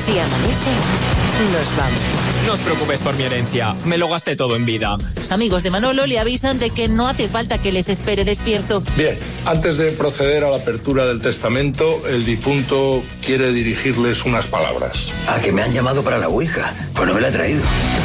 Si amanece, nos vamos. No os preocupéis por mi herencia, me lo gasté todo en vida. Los amigos de Manolo le avisan de que no hace falta que les espere despierto. Bien, antes de proceder a la apertura del testamento, el difunto quiere dirigirles unas palabras. ¿A que me han llamado para la ouija? Pues no me la he traído.